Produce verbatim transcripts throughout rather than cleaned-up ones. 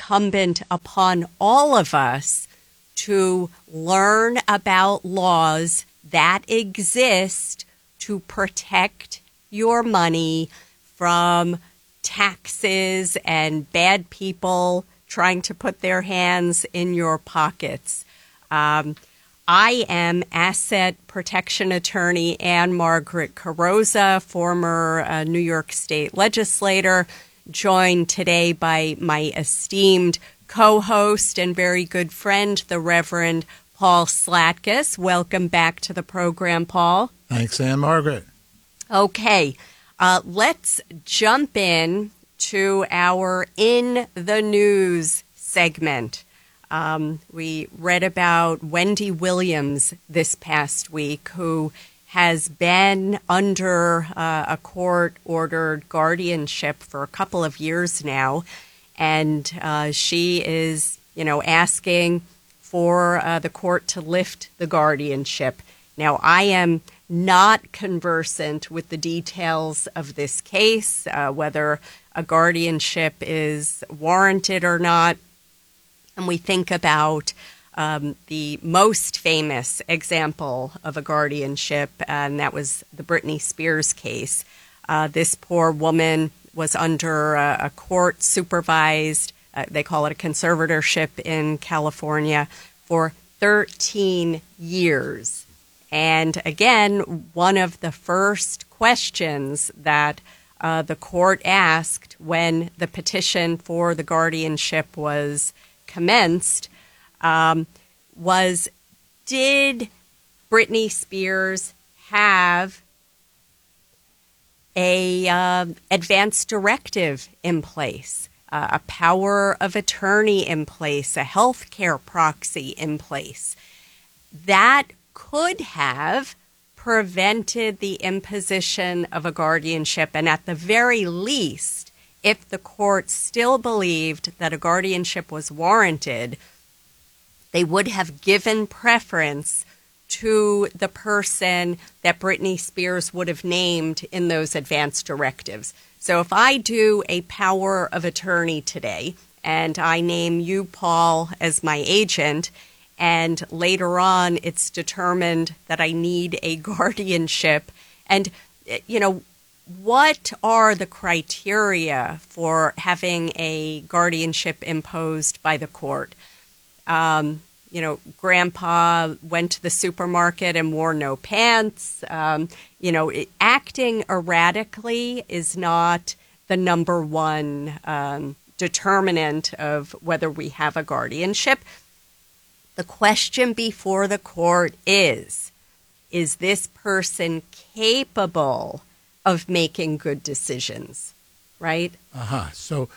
incumbent upon all of us to learn about laws that exist to protect your money from taxes and bad people trying to put their hands in your pockets. Um, I am asset protection attorney Anne Margaret Carrozza, former uh, New York State legislator, joined today by my esteemed co-host and very good friend, the Reverend Paul Slatkus. Welcome back to the program, Paul. Thanks, Anne Margaret. Okay, uh, let's jump in to our In the News segment. Um, we read about Wendy Williams this past week, who has been under uh, a court-ordered guardianship for a couple of years now, and uh, she is, you know, asking for uh, the court to lift the guardianship. Now, I am not conversant with the details of this case, uh, whether a guardianship is warranted or not. And we think about um, the most famous example of a guardianship, and that was the Britney Spears case. Uh, this poor woman was under a, a court-supervised, uh, they call it a conservatorship in California, for thirteen years. And again, one of the first questions that uh, the court asked when the petition for the guardianship was commenced um, was, did Britney Spears have a uh, advance directive in place, uh, a power of attorney in place, a health care proxy in place that could have prevented the imposition of a guardianship, and at the very least, if the court still believed that a guardianship was warranted, they would have given preference to the person that Britney Spears would have named in those advance directives. So if I do a power of attorney today and I name you, Paul, as my agent, and later on it's determined that I need a guardianship, and, you know, what are the criteria for having a guardianship imposed by the court? Um, you know, Grandpa went to the supermarket and wore no pants. Um, you know, it, acting erratically is not the number one um, determinant of whether we have a guardianship. The question before the court is, is this person capable of making good decisions, right? Uh-huh. So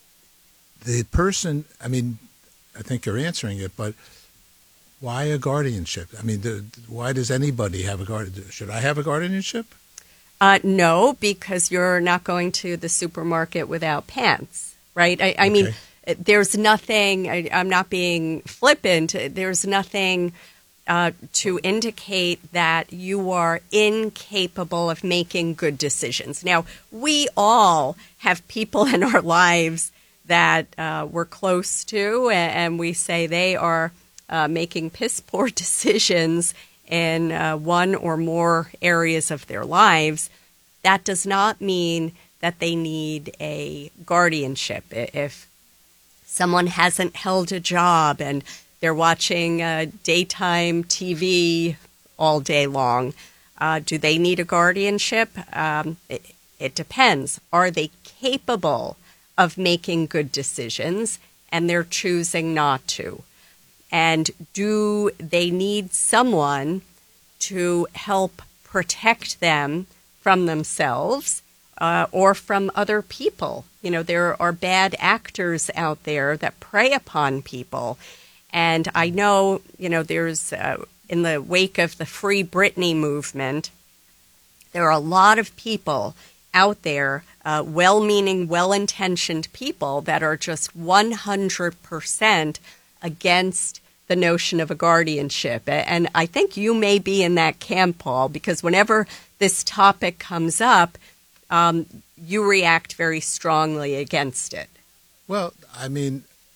the person, I mean, I think you're answering it, but why a guardianship? I mean, the, why does anybody have a guardianship? Should I have a guardianship? Uh, no, because you're not going to the supermarket without pants, right? I, I okay. mean, there's nothing, I, I'm not being flippant, there's nothing Uh, to indicate that you are incapable of making good decisions. Now, we all have people in our lives that uh, we're close to, and we say they are uh, making piss-poor decisions in uh, one or more areas of their lives. That does not mean that they need a guardianship. If someone hasn't held a job and they're watching uh, daytime T V all day long, uh, do they need a guardianship? Um, it, it depends. Are they capable of making good decisions, and they're choosing not to? And do they need someone to help protect them from themselves uh, or from other people? You know, there are bad actors out there that prey upon people. And I know, you know, there's, uh, in the wake of the Free Britney movement, there are a lot of people out there, uh, well-meaning, well-intentioned people that are just one hundred percent against the notion of a guardianship. And I think you may be in that camp, Paul, because whenever this topic comes up, um, you react very strongly against it. Well, I mean,